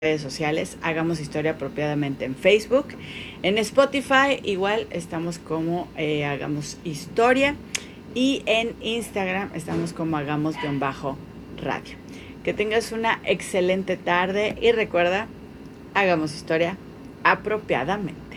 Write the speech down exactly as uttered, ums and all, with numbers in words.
redes sociales, Hagamos Historia Apropiadamente en Facebook. En Spotify igual estamos como eh, Hagamos Historia. Y en Instagram estamos como Hagamos-radio. Que tengas una excelente tarde y recuerda, hagamos historia apropiadamente.